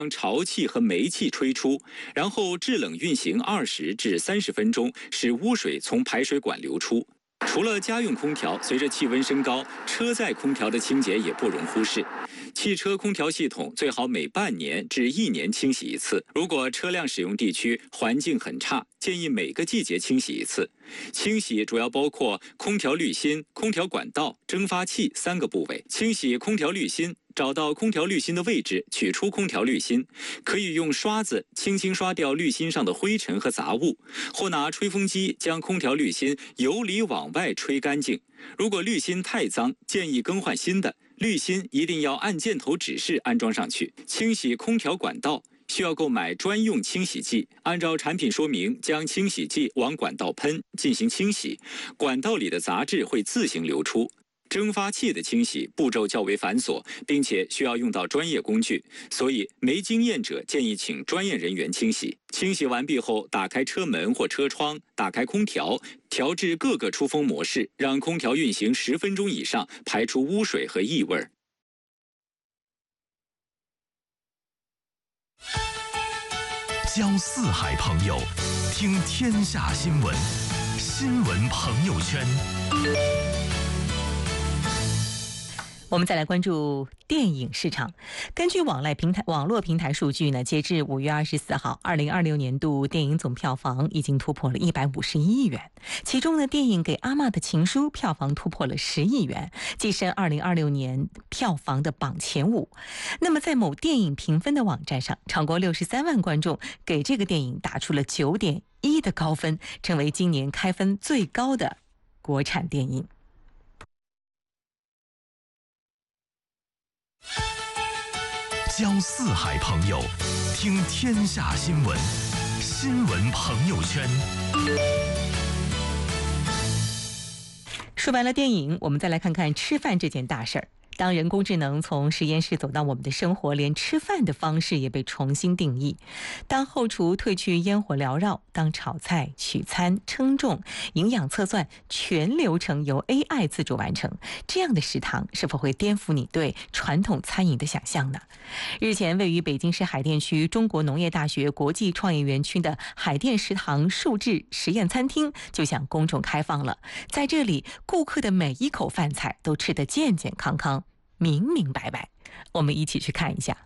潮气和煤气吹出，然后制冷运行20至30分钟，使污水从排水管流出。除了家用空调，随着气温升高，车载空调的清洁也不容忽视。汽车空调系统最好每半年至1年清洗一次。如果车辆使用地区环境很差，建议每个季节清洗一次。清洗主要包括空调滤芯、空调管道、蒸发器3个部位。清洗空调滤芯，找到空调滤芯的位置，取出空调滤芯，可以用刷子轻轻刷掉滤芯上的灰尘和杂物，或拿吹风机将空调滤芯由里往外吹干净。如果滤芯太脏，建议更换新的。滤芯一定要按箭头指示安装上去。清洗空调管道需要购买专用清洗剂，按照产品说明将清洗剂往管道喷，进行清洗，管道里的杂质会自行流出。蒸发器的清洗步骤较为繁琐，并且需要用到专业工具，所以没经验者建议请专业人员清洗。清洗完毕后，打开车门或车窗，打开空调，调至各个出风模式，让空调运行10分钟以上，排出污水和异味。 交四海朋友，听天下新闻，新闻朋友圈。 我们再来关注电影市场。根据网络平台数据呢，截至5月24号，2026年度电影总票房已经突破了151亿元。其中呢，电影《给阿嬷的情书》票房突破了10亿元，跻身2026年票房的榜前5。那么在某电影评分的网站上，超过63万观众给这个电影打出了9.1的高分，成为今年开分最高的国产电影。 交四海朋友，听天下新闻，新闻朋友圈。 说完了电影，我们再来看看吃饭这件大事儿。当人工智能从实验室走到我们的生活，连吃饭的方式也被重新定义。当后厨褪去烟火缭绕，当炒菜、取餐、称重、营养测算全流程由 AI 自主完成，这样的食堂是否会颠覆你对传统餐饮的想象呢？日前，位于北京市海淀区中国农业大学国际创业园区的海淀食堂数字实验餐厅就向公众开放了。在这里，顾客的每一口饭菜都吃得健健康康、明明白白。我们一起去看一下。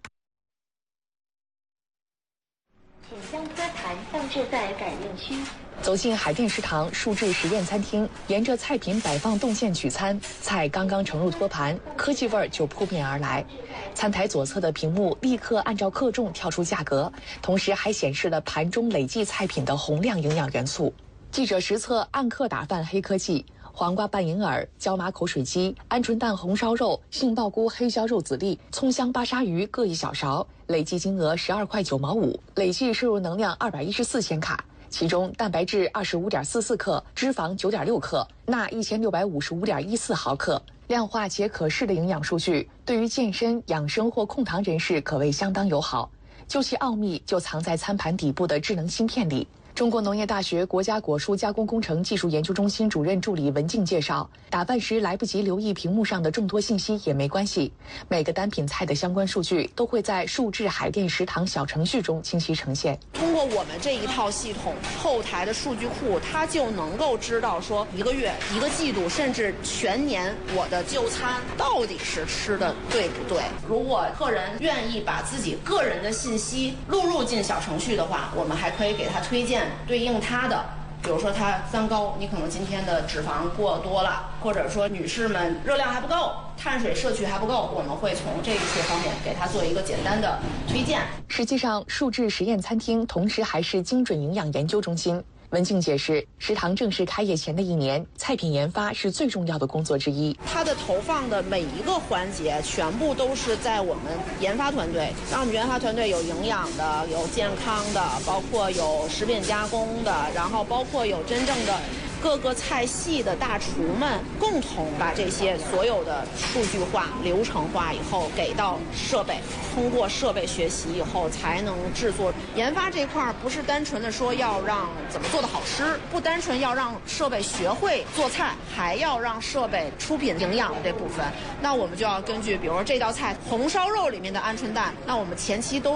请将歌坛放置在感应区。 走进海淀食堂数字实验餐厅，沿着菜品摆放动线取餐，菜刚刚盛入托盘，科技味儿就扑面而来。餐台左侧的屏幕立刻按照克重跳出价格，同时还显示了盘中累计菜品的洪亮营养元素。记者实测按克打饭黑科技。黄瓜拌银耳、椒麻口水鸡、鹌鹑蛋红烧肉、杏鲍菇黑椒肉籽粒、葱香巴沙鱼各1小勺，累计金额12块9毛5，累计摄入能量214千卡。其中蛋白质25.44克，脂肪9.6克，钠1655.14毫克。量化且可视的营养数据，对于健身、养生或控糖人士可谓相当友好。究其奥秘，就藏在餐盘底部的智能芯片里。中国农业大学国家果蔬加工工程技术研究中心主任助理文静介绍，打饭时来不及留意屏幕上的众多信息也没关系，每个单品菜的相关数据都会在数字海淀食堂小程序中清晰呈现。 通过我们这一套系统，后台的数据库，它就能够知道说1个月、1个季度，甚至全年我的就餐到底是吃的对不对。如果客人愿意把自己个人的信息录入进小程序的话，我们还可以给他推荐对应它的，比如说它三高，你可能今天的脂肪过多了，或者说女士们热量还不够，碳水摄取还不够，我们会从这些方面给它做一个简单的推荐。 实际上，数字实验餐厅同时还是精准营养研究中心。文静解释，食堂正式开业前的1年，菜品研发是最重要的工作之一。 它的投放的每一个环节，全部都是在我们研发团队。让我们研发团队有营养的，有健康的，包括有食品加工的，然后包括有真正的各个菜系的大厨们共同把这些所有的数据化、流程化以后给到设备，通过设备学习以后才能制作。研发这块不是单纯的说要让怎么做的好吃，不单纯要让设备学会做菜，还要让设备出品营养的这部分。那我们就要根据比如说这道菜红烧肉里面的鹌鹑蛋，那我们前期都